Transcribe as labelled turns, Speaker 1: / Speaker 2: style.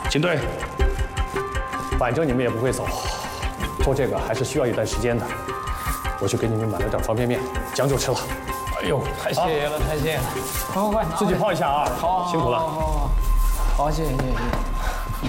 Speaker 1: 请对。反正你们也不会走，做这个还是需要一段时间的。我去给你们买了点方便面，将就吃了。哎呦，
Speaker 2: 太谢谢了，太谢谢了。快，
Speaker 1: 自己泡一下啊。
Speaker 2: 好，
Speaker 1: 辛苦了。
Speaker 2: 好，谢谢。